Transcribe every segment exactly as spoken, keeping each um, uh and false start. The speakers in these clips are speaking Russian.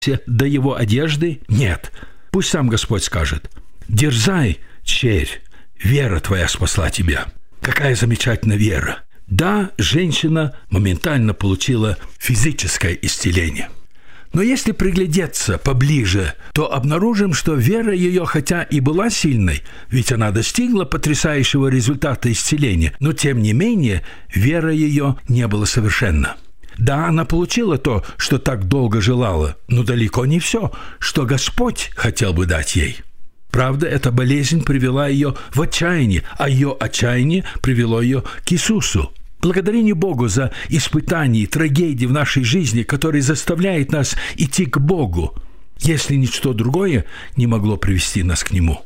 до его одежды? Нет. Пусть сам Господь скажет: «Дерзай, черь, вера твоя спасла тебя». Какая замечательная вера! Да, женщина моментально получила физическое исцеление. Но если приглядеться поближе, то обнаружим, что вера ее, хотя и была сильной, ведь она достигла потрясающего результата исцеления, но тем не менее вера ее не была совершенна. Да, она получила то, что так долго желала, но далеко не все, что Господь хотел бы дать ей. Правда, эта болезнь привела ее в отчаяние, а ее отчаяние привело ее к Иисусу. Благодарение Богу за испытания и трагедии в нашей жизни, которые заставляют нас идти к Богу, если ничто другое не могло привести нас к Нему.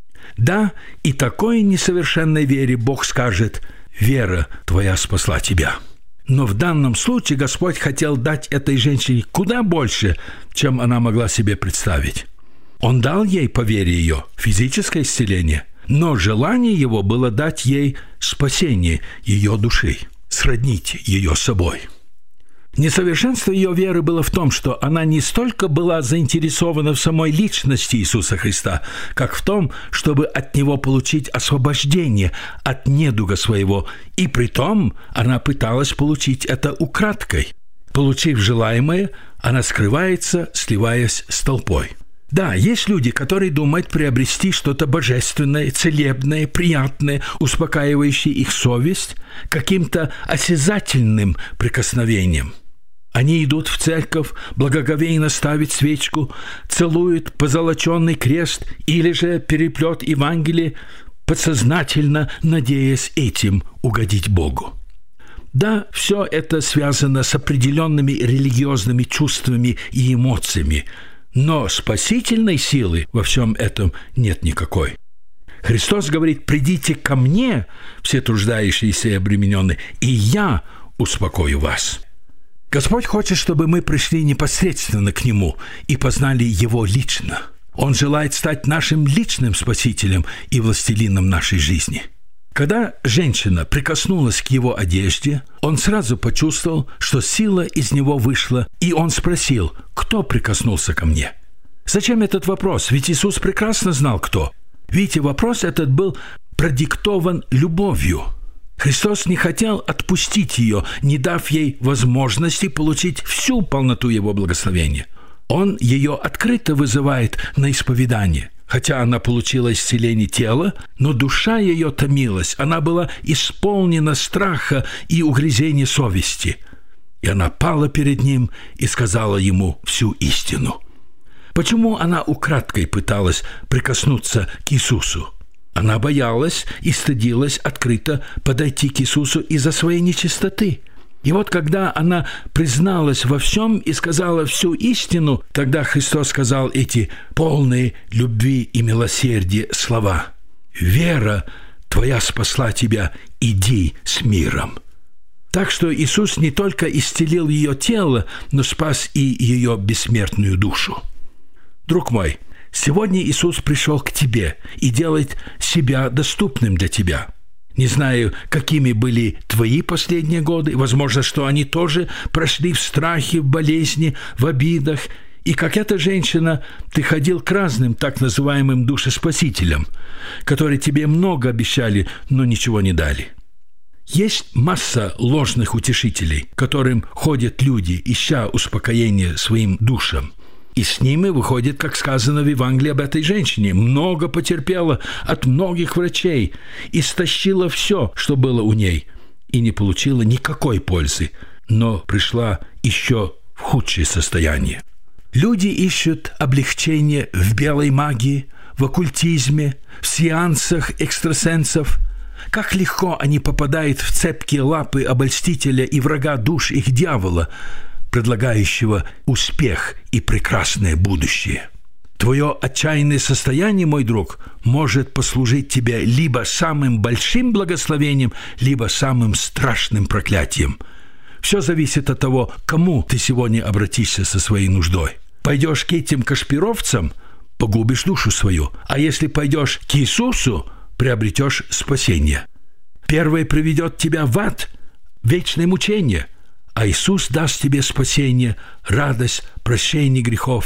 Да, и такой несовершенной вере Бог скажет: «Вера твоя спасла тебя». Но в данном случае Господь хотел дать этой женщине куда больше, чем она могла себе представить. Он дал ей, по вере ее, физическое исцеление, но желание его было дать ей спасение ее души, сроднить ее с собой. Несовершенство ее веры было в том, что она не столько была заинтересована в самой личности Иисуса Христа, как в том, чтобы от Него получить освобождение от недуга своего, и притом она пыталась получить это украдкой. Получив желаемое, она скрывается, сливаясь с толпой. Да, есть люди, которые думают приобрести что-то божественное, целебное, приятное, успокаивающее их совесть каким-то осязательным прикосновением. Они идут в церковь, благоговейно ставят свечку, целуют позолоченный крест или же переплет Евангелия, подсознательно надеясь этим угодить Богу. Да, все это связано с определенными религиозными чувствами и эмоциями, но спасительной силы во всем этом нет никакой. Христос говорит: «Придите ко мне, все труждающиеся и обремененные, и я успокою вас». Господь хочет, чтобы мы пришли непосредственно к Нему и познали Его лично. Он желает стать нашим личным спасителем и властелином нашей жизни. Когда женщина прикоснулась к его одежде, он сразу почувствовал, что сила из него вышла, и он спросил: «Кто прикоснулся ко мне?» Зачем этот вопрос? Ведь Иисус прекрасно знал, кто. Видите, вопрос этот был продиктован любовью. Христос не хотел отпустить ее, не дав ей возможности получить всю полноту Его благословения. Он ее открыто вызывает на исповедание. Хотя она получила исцеление тела, но душа ее томилась, она была исполнена страха и угрызения совести. И она пала перед Ним и сказала Ему всю истину. Почему она украдкой пыталась прикоснуться к Иисусу? Она боялась и стыдилась открыто подойти к Иисусу из-за своей нечистоты. И вот когда она призналась во всем и сказала всю истину, тогда Христос сказал эти полные любви и милосердия слова: «Вера твоя спасла тебя, иди с миром». Так что Иисус не только исцелил ее тело, но спас и ее бессмертную душу. Друг мой, сегодня Иисус пришел к тебе и делает себя доступным для тебя. Не знаю, какими были твои последние годы. Возможно, что они тоже прошли в страхе, в болезни, в обидах. И как эта женщина, ты ходил к разным так называемым душеспасителям, которые тебе много обещали, но ничего не дали. Есть масса ложных утешителей, к которым ходят люди, ища успокоения своим душам. И с ними выходит, как сказано в Евангелии об этой женщине, много потерпела от многих врачей, истощила все, что было у ней, и не получила никакой пользы, но пришла еще в худшее состояние. Люди ищут облегчение в белой магии, в оккультизме, в сеансах экстрасенсов. Как легко они попадают в цепкие лапы обольстителя и врага душ их дьявола, предлагающего успех и прекрасное будущее. Твое отчаянное состояние, мой друг, может послужить тебе либо самым большим благословением, либо самым страшным проклятием. Все зависит от того, к кому ты сегодня обратишься со своей нуждой. Пойдешь к этим кашпировцам – погубишь душу свою, а если пойдешь к Иисусу – приобретешь спасение. Первое приведет тебя в ад, в вечное мучение, а Иисус даст тебе спасение, радость, прощение грехов